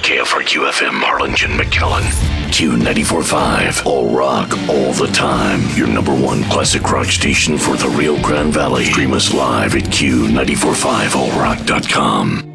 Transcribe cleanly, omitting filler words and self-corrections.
KFRQ-FM Harlingen, McAllen. Q94.5, all rock, all the time. Your number one classic rock station for the Rio Grande Valley. Stream us live at Q945allrock.com.